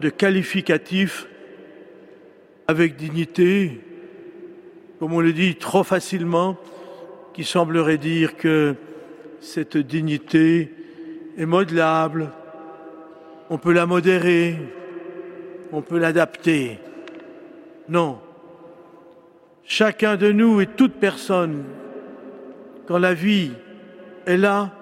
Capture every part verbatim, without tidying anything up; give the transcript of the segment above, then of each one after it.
de qualificatif avec dignité, comme on le dit trop facilement, qui semblerait dire que cette dignité est modelable, on peut la modérer, on peut l'adapter. Non. Chacun de nous et toute personne, quand la vie est là,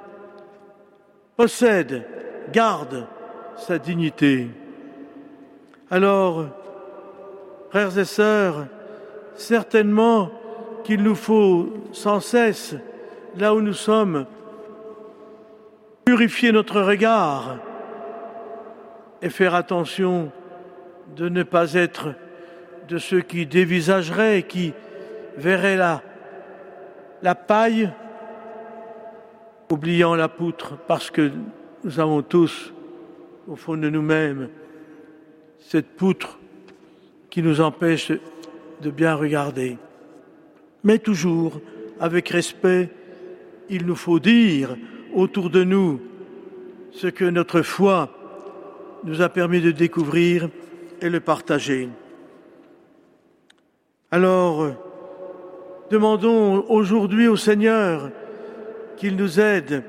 possède, garde sa dignité. Alors, frères et sœurs, certainement qu'il nous faut sans cesse, là où nous sommes, purifier notre regard et faire attention de ne pas être de ceux qui dévisageraient, qui verraient la, la paille, oubliant la poutre, parce que nous avons tous, au fond de nous-mêmes, cette poutre qui nous empêche de bien regarder. Mais toujours, avec respect, il nous faut dire autour de nous ce que notre foi nous a permis de découvrir et le partager. Alors, demandons aujourd'hui au Seigneur qu'il nous aide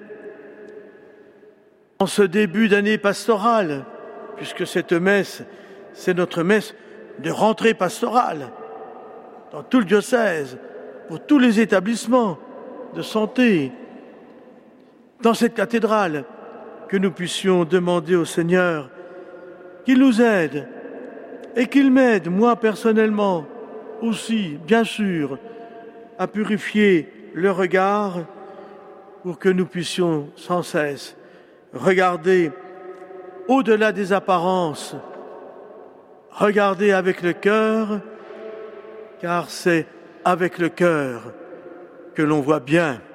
en ce début d'année pastorale, puisque cette messe, c'est notre messe de rentrée pastorale dans tout le diocèse, pour tous les établissements de santé, dans cette cathédrale, que nous puissions demander au Seigneur qu'il nous aide et qu'il m'aide, moi personnellement aussi, bien sûr, à purifier le regard pour que nous puissions sans cesse regarder au-delà des apparences, regarder avec le cœur, car c'est avec le cœur que l'on voit bien.